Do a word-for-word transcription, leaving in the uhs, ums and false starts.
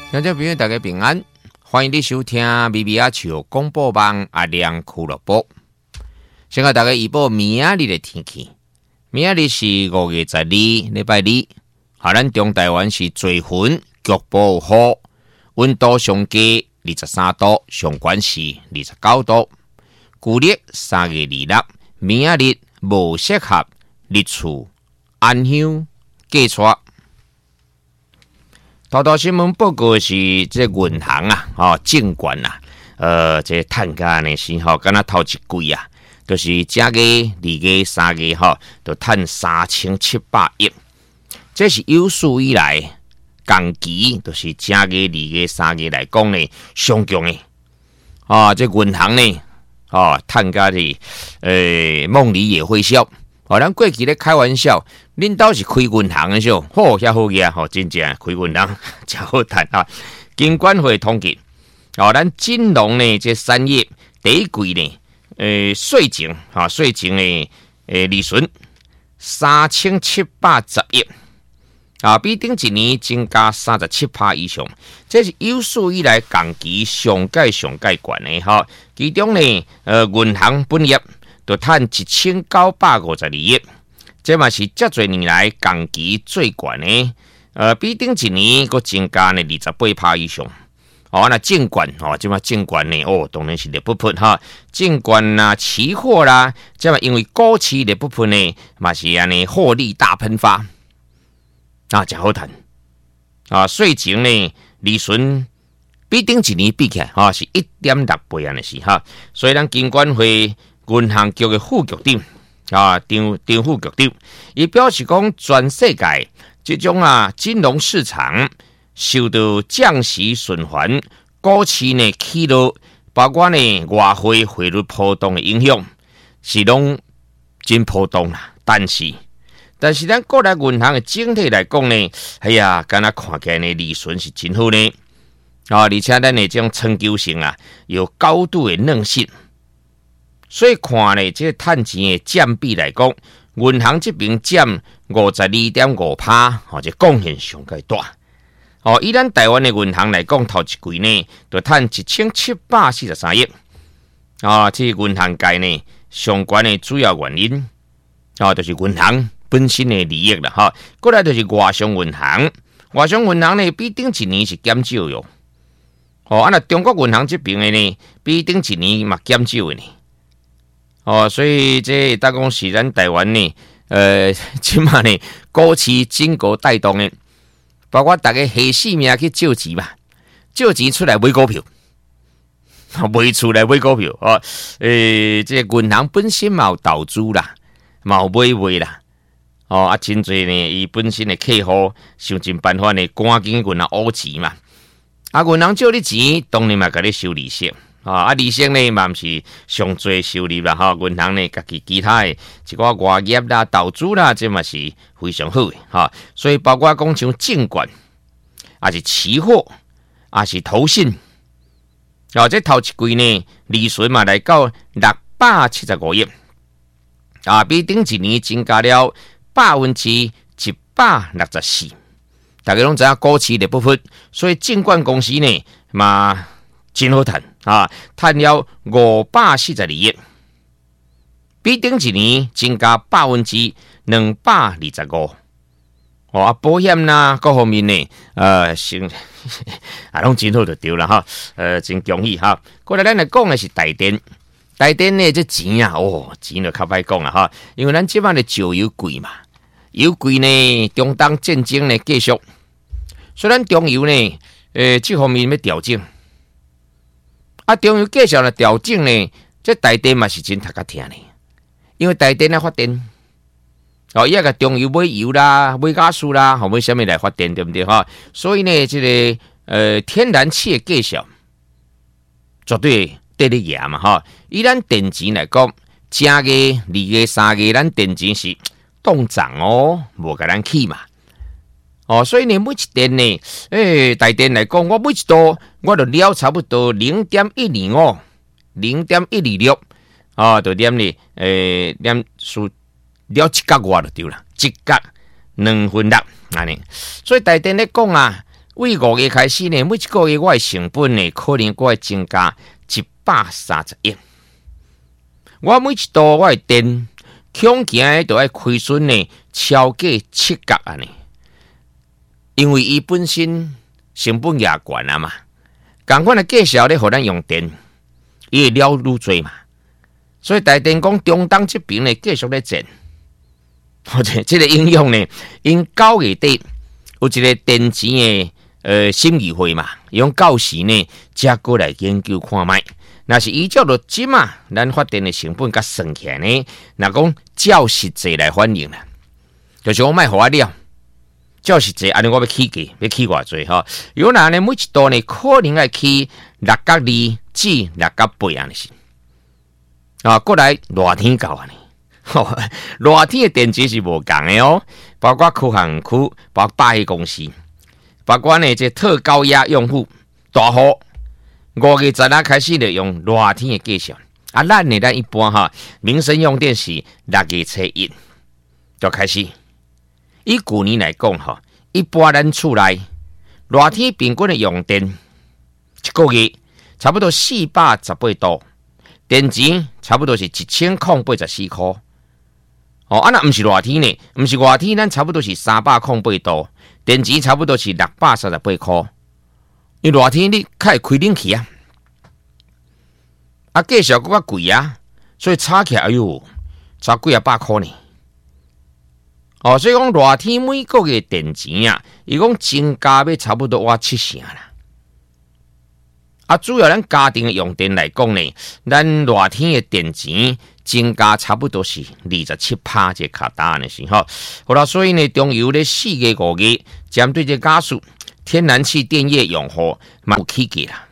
听众朋友大家平安，欢迎你收听咪咪仔笑广播网阿亮俱乐部。先甲大家预报明仔日的天气。明仔日是五月十二，礼拜二。哈，咱中台湾是多云，局部有雨，温度上低二十三度，上悬是二十九度。旧历三月二日，明仔日无适合日出、安乡、过错。头条新闻报告是这银行啊，哦，证券啊，呃，这探价呢是吼，敢若头一季啊，就是正月、二月、三月吼，就探三千七百亿，这是有史以来同期，就是正月、二月、三月来讲呢，上强的。哦，这银行呢，哦，探价是，呃，梦里也会笑。哦，咱过去咧开玩笑，恁兜是开银行的时候，好遐好嘢，吼，真正开银行真好赚啊！金管会统计，哦，咱金融呢，这产业第一季呢，诶，税前啊，税前的诶利润三千七百十亿，啊，比顶一年增加三十七趴以上，这是有史以来同期上届上届悬的哈。其中呢，呃，银行本业就赚一千九百五十二亿，这嘛是这多年来同期最悬的，呃，比顶一年个增加呢二十八趴以上。哦，那证券哦，这嘛证券呢，哦，当然是热不喷哈，证券啦、期货啦，这嘛因为股市热不喷呢，嘛是安尼获利大喷发，啊，真好谈啊！税前呢，利润比顶一年比起来，哈、哦，是一点六倍安尼是哈，所以咱金管会银行局的副局长啊，张张副局长，伊表示讲，全世界这种啊金融市场受到降息循环、股市呢起落，包括呢外汇汇率波动的影响，是拢真波动啦。但是，但是咱国内银行的整体来讲呢，哎呀，敢若看起来呢利润是真好呢，啊，而且咱的这种长久性啊，有高度的韧性。所以看呢，这个趁钱的占比来讲，银行这边占五十二点五趴，哦，这贡献上介大。哦，以咱台湾的银行来讲，头一季呢，就趁一千七百四十三亿。啊、哦，这银行界呢，相关的主要原因，啊、哦，就是银行本身的利益啦，哈、哦。过来就是外商银行，外商银行呢，比顶一年是减少哟。哦，啊那中国银行这边的呢，比顶一年嘛减少的呢。哦，所以这大公是咱台湾呢，呃，起码呢，股市整个带动的，包括大家下死命去借钱嘛，借钱出来买股票，买出来买股票哦，诶、呃，这银行本身嘛有投资啦，嘛有买卖啦，哦啊，真侪呢，伊本身的客户想尽办法呢，赶紧银行讹钱嘛，啊，银行借你钱，当然嘛，甲你收利息。啊，啊，利息呢嘛，毋是上最收入啦，哈，银行呢，家己其他的一寡外业啦、投资啦，这嘛是非常好的，哈。所以包括讲像证券，啊是期货，啊是投信，啊，这头一季呢，利润嘛来到六百七十五亿，啊，比顶一年增加了百分之一百六十四。大家拢知影股市的部分，所以证券公司呢嘛真好赚。啊，赚了五百四十二亿，比顶一年增加百分之两百二十五。哦，啊，保险啦，各方面呢，呃，先啊，拢真好就对了哈。呃，真恭喜哈。过来咱来讲的是台电，台电呢这钱啊，哦，钱就较歹讲啊哈，因为咱即摆的石油贵嘛，油贵呢，中东战争呢继续，所以咱中油呢，呃，这方面要调整。啊，中油继续来调整呢，这台电嘛是真头壳疼呢，因为台电来发电，哦，伊个中油买油啦、买加苏啦，好买什么来发电，对不对哈？所以呢，这个呃天然气的继续绝对得力赢嘛哈。以咱电钱来讲，正月、二月、三月，咱电钱是冻涨哦，无甲咱起嘛。哦，所以呢，每一电呢，诶，台电来讲，我每一度我就了差不多零点一二五、零点一二六，啊，就点呢，诶，点数了一角外就对了，一角两分六安尼。所以台电咧讲啊， 为五月开始呢，每一个月我的成本呢，可能我会增加一百三十亿。我每一度我的电，恐惊都要亏损呢，超过七角安尼。因为伊本身成本也悬啊嘛，共款的介绍咧，互咱用电，伊会了愈多嘛。所以台电讲中东这边呢，继续咧涨。或者这个应用呢，因九月底有一个电池的呃审议会嘛，用到时呢，才过来研究看卖。若是依照逻辑嘛，咱发电的成本甲算起来呢，若讲照实际来反映啦，就是我卖互我了，照实际安尼我要起价，要起偌济吼？有哪呢？每一度呢，可能要起六角二至六角八安尼是。啊，过来热天到安尼。热天的电池是无共的哦，包括区航区，包括百货公司，包括呢这特高压用户，大户五月十日开始就用热天的计算。啊，咱呢咱一般哈，民生用电是六月初一就开始。以旧年来讲哈，一般咱厝内热天平均的用电一个月差不多四百十八度，电池差不多是一千零八十四块。哦，啊，那毋是热天呢？毋是热天，咱差不多是三百零八度，电池差不多是六百三十八块。因热天你较会开冷气啊，啊，价小更较贵啊，所以差起来哎呦，差几啊百块呢。哦，所以讲热天每个月电池啊，伊讲增加要差不多哇七成啦。啊，主要咱家庭的用电来讲呢，咱热天的电池增加差不多是二十七趴，这卡答案的时候，好啦，所以呢，中油咧四月五月针对这加速天然气电业用户嘛有起价啦。